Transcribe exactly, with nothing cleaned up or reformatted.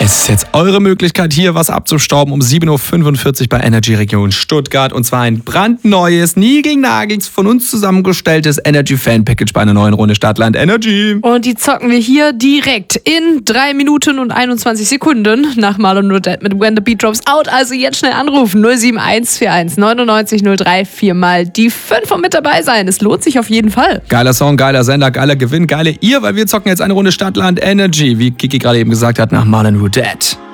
Es ist jetzt eure Möglichkeit, hier was abzustauben um sieben Uhr fünfundvierzig bei Energy Region Stuttgart. Und zwar ein brandneues, niegelnagels von uns zusammengestelltes Energy Fan Package bei einer neuen Runde Stadtland Energy. Und die zocken wir hier direkt in drei Minuten und einundzwanzig Sekunden nach Marlon Rodet mit When the Beat Drops Out. Also jetzt schnell anrufen. null sieben eins vier eins neunundneunzig null drei. Viermal die fünf und mit dabei sein. Es lohnt sich auf jeden Fall. Geiler Song, geiler Sender, geiler Gewinn, geile ihr, weil wir zocken jetzt eine Runde Stadtland Energy, wie Kiki gerade eben gesagt hat, nach Marlon Rodet.